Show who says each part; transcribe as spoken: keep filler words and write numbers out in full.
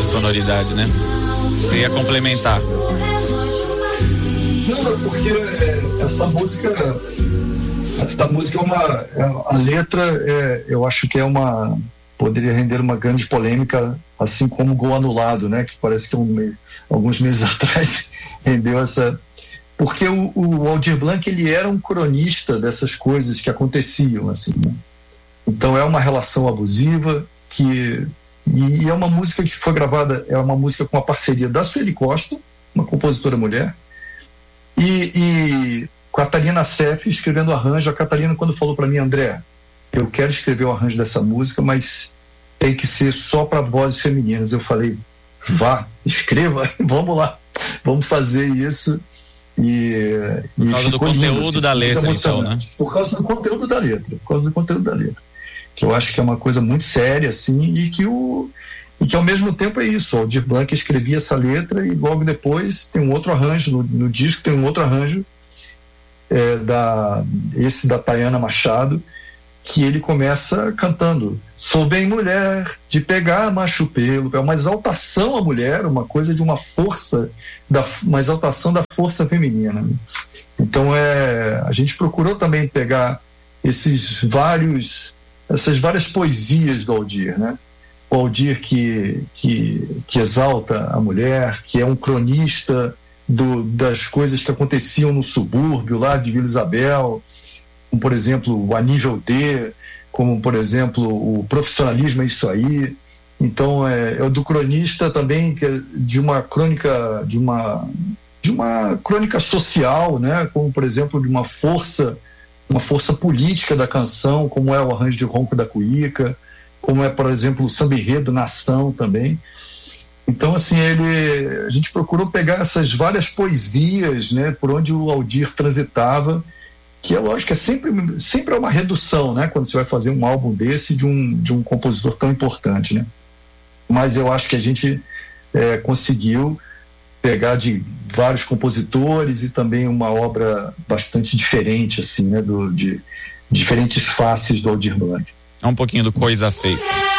Speaker 1: da sonoridade, né? Você ia complementar.
Speaker 2: Não, porque é, essa música essa música é uma é, a letra é, eu acho que é uma poderia render uma grande polêmica, assim como o Gol Anulado, né, que parece que um, alguns meses atrás rendeu essa, porque o, o Aldir Blanc, ele era um cronista dessas coisas que aconteciam, assim, né? Então é uma relação abusiva que e, e é uma música que foi gravada, é uma música com a parceria da Sueli Costa, uma compositora mulher, e, e Catarina Seff escrevendo arranjo. A Catarina, quando falou para mim, André, eu quero escrever o arranjo dessa música, mas tem que ser só para vozes femininas. Eu falei, vá, escreva, vamos lá, vamos fazer isso. E,
Speaker 1: por causa do conteúdo lindo, assim, da letra, então, né?
Speaker 2: Por causa do conteúdo da letra, por causa do conteúdo da letra, que eu acho que é uma coisa muito séria, assim, e que o e que ao mesmo tempo é isso. O Aldir Blanc escrevia essa letra e logo depois tem um outro arranjo no, no disco, tem um outro arranjo é, da esse da Tayana Machado, que ele começa cantando: sou bem mulher de pegar macho pelo. É uma exaltação à mulher, uma coisa de uma força, da, uma exaltação da força feminina. Então é, a gente procurou também pegar esses vários, essas várias poesias do Aldir, né? O Aldir que, que, que exalta a mulher, que é um cronista do, das coisas que aconteciam no subúrbio lá de Vila Isabel, como, por exemplo, o A Nível D, como, por exemplo, o Profissionalismo é Isso Aí. Então, é, é o do cronista também, que é de uma crônica, de uma, de uma crônica social, né? Como, por exemplo, de uma força, uma força política da canção, como é o Arranjo de Ronco da Cuíca, como é, por exemplo, o Samba Enredo Nação também. Então, assim, ele, a gente procurou pegar essas várias poesias, né? Por onde o Aldir transitava, que é lógico, é sempre, sempre é uma redução, né, quando você vai fazer um álbum desse de um, de um compositor tão importante, né? Mas eu acho que a gente é, conseguiu pegar de vários compositores e também uma obra bastante diferente, assim, né, do, de diferentes faces do Aldir Blanc.
Speaker 1: É um pouquinho do Coisa Feita.